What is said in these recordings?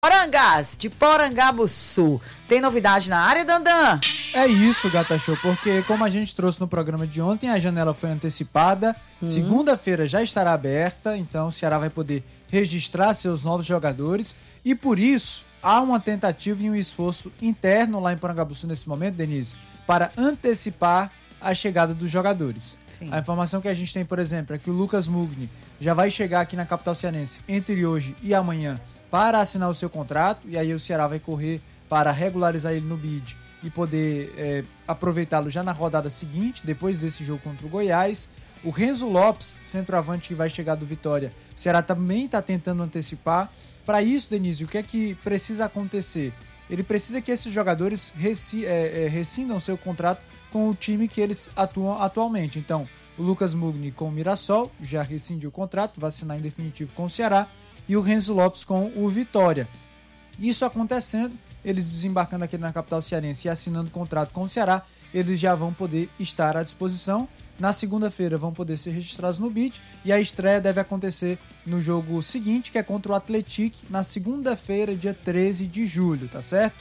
Porangás, de Porangabuçu. Tem novidade na área, Dandan? É isso, Gata Show, porque como a gente trouxe no programa de ontem, a janela foi antecipada, segunda-feira já estará aberta, então o Ceará vai poder registrar seus novos jogadores e por isso há uma tentativa e um esforço interno lá em Porangabuçu nesse momento, Denise, para antecipar a chegada dos jogadores. Sim. A informação que a gente tem, por exemplo, é que o Lucas Mugni já vai chegar aqui na capital cearense entre hoje e amanhã para assinar o seu contrato, e aí o Ceará vai correr para regularizar ele no BID e poder aproveitá-lo já na rodada seguinte, depois desse jogo contra o Goiás. O Renzo Lopes, centroavante que vai chegar do Vitória, o Ceará também está tentando antecipar. Para isso, Denise, o que é que precisa acontecer? Ele precisa que esses jogadores rescindam seu contrato com o time que eles atuam atualmente. Então, o Lucas Mugni com o Mirassol já rescindiu o contrato, vai assinar em definitivo com o Ceará, e o Renzo Lopes com o Vitória. Isso acontecendo, eles desembarcando aqui na capital cearense e assinando contrato com o Ceará, eles já vão poder estar à disposição. Na segunda-feira vão poder ser registrados no BID e a estreia deve acontecer no jogo seguinte, que é contra o Atlético, na segunda-feira, dia 13 de julho, tá certo?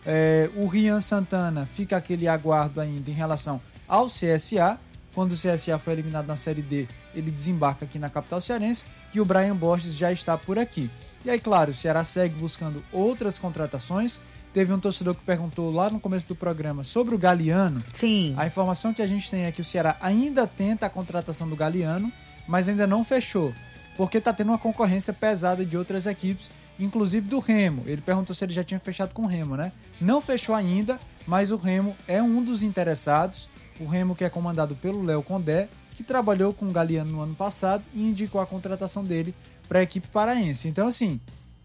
O Rian Santana fica aquele aguardo ainda em relação ao CSA. Quando o CSA foi eliminado na Série D, ele desembarca aqui na capital cearense e o Brian Borges já está por aqui. E aí, claro, o Ceará segue buscando outras contratações. Teve um torcedor que perguntou lá no começo do programa sobre o Galeano. Sim. A informação que a gente tem é que o Ceará ainda tenta a contratação do Galeano, mas ainda não fechou, porque está tendo uma concorrência pesada de outras equipes, inclusive do Remo. Ele perguntou se ele já tinha fechado com o Remo, né? Não fechou ainda, mas o Remo é um dos interessados. O Remo que é comandado pelo Léo Condé, que trabalhou com o Galeano no ano passado e indicou a contratação dele para a equipe paraense. Então, assim,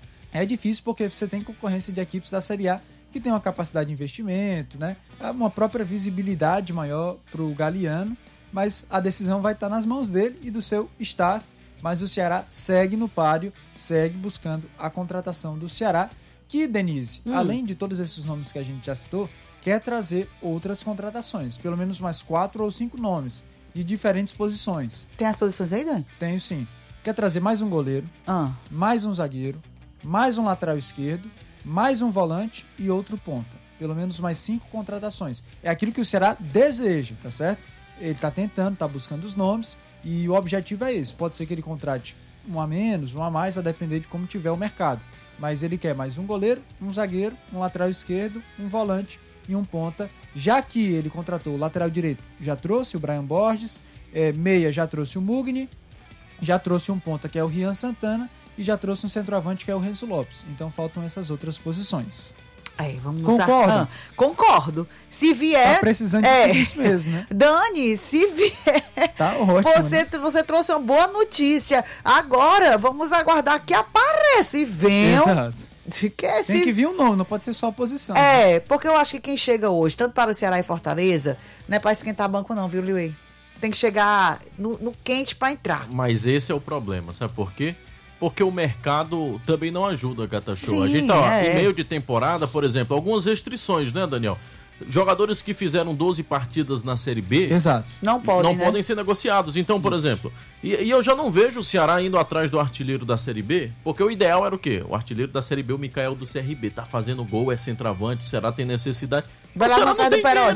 é difícil porque você tem concorrência de equipes da Série A que tem uma capacidade de investimento, né? Uma própria visibilidade maior para o Galeano, mas a decisão vai estar nas mãos dele e do seu staff. Mas o Ceará segue no páreo, segue buscando a contratação do Ceará, que, Denise, além de todos esses nomes que a gente já citou, quer trazer outras contratações, pelo menos mais 4 ou 5 nomes, de diferentes posições. Tem as posições aí, Dan? Tenho sim. Quer trazer mais um goleiro, mais um zagueiro, mais um lateral esquerdo, mais um volante e outro ponta. Pelo menos mais 5 contratações. É aquilo que o Ceará deseja, tá certo? Ele está tentando, está buscando os nomes e o objetivo é esse. Pode ser que ele contrate um a menos, um a mais, a depender de como tiver o mercado. Mas ele quer mais um goleiro, um zagueiro, um lateral esquerdo, um volante e um ponta, já que ele contratou o lateral direito, já trouxe o Brian Borges, meia já trouxe o Mugni, já trouxe um ponta que é o Rian Santana e já trouxe um centroavante que é o Renzo Lopes. Então faltam essas outras posições. Aí, vamos Concorda? Concordo. Se vier... Tá precisando de tudo isso mesmo, né? Dani, se vier... Tá ótimo, você trouxe uma boa notícia. Agora, vamos aguardar que apareça e venham... Exato. Tem que vir um nome, não pode ser só a posição. Porque eu acho que quem chega hoje, tanto para o Ceará e Fortaleza, não é para esquentar banco não, viu, Liuê? Tem que chegar no quente para entrar. Mas esse é o problema, sabe por quê? Porque o mercado também não ajuda, Gata Show. Sim, a gente tá em meio de temporada, por exemplo, algumas restrições, né, Daniel? Jogadores que fizeram 12 partidas na Série B Exato. não podem ser negociados. Então, por exemplo, e eu já não vejo o Ceará indo atrás do artilheiro da Série B, porque o ideal era o quê? O artilheiro da Série B, o Mikael do CRB, tá fazendo gol, é centroavante, o Ceará tem necessidade. Vai lá no pé do Perotti.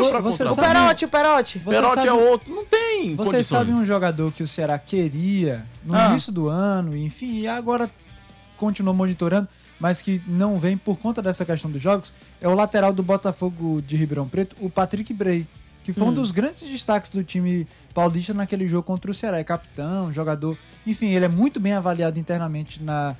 O Perotti. Perotti é outro, não tem Você condições. sabe um jogador que o Ceará queria no início do ano, enfim, e agora continuou monitorando, mas que não vem por conta dessa questão dos jogos, é o lateral do Botafogo de Ribeirão Preto, o Patrick Bray, que foi um dos grandes destaques do time paulista naquele jogo contra o Ceará. É capitão, jogador, enfim, ele é muito bem avaliado internamente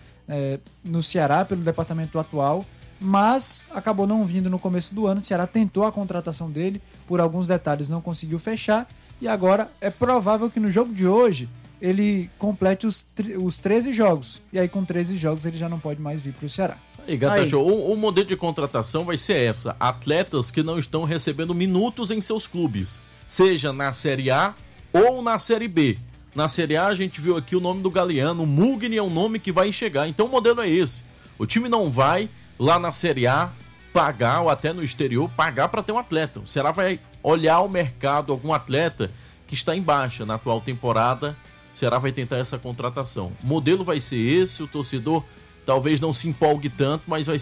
no Ceará pelo departamento atual, mas acabou não vindo no começo do ano. O Ceará tentou a contratação dele, por alguns detalhes não conseguiu fechar, e agora é provável que no jogo de hoje ele complete os 13 jogos. E aí com 13 jogos ele já não pode mais vir para o Ceará. Aí, Gata Show, o modelo de contratação vai ser essa: atletas que não estão recebendo minutos em seus clubes, seja na Série A ou na Série B. Na Série A a gente viu aqui o nome do Galeano, o Mugni é um nome que vai chegar. Então o modelo é esse: o time não vai lá na Série A pagar, ou até no exterior, pagar para ter um atleta. O Ceará vai olhar o mercado, algum atleta que está em baixa na atual temporada. O Ceará vai tentar essa contratação. O modelo vai ser esse, o torcedor talvez não se empolgue tanto, mas vai